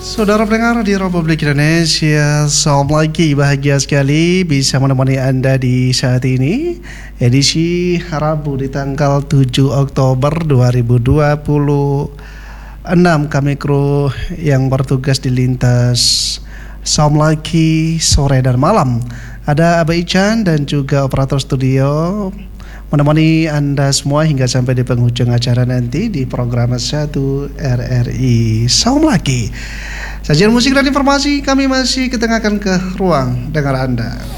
Saudara pendengar di Republik Indonesia, selamat lagi, bahagia sekali bisa menemani Anda di saat ini. Edisi Rabu di tanggal 7 Oktober 2026. Kami kru yang bertugas di lintas selamat lagi sore dan malam. Ada Abah Ican dan juga operator studio menemani Anda semua hingga sampai di penghujung acara nanti di program 1 RRI Saum Lagi. Sajian musik dan informasi kami masih ketengahkan ke ruang dengar Anda.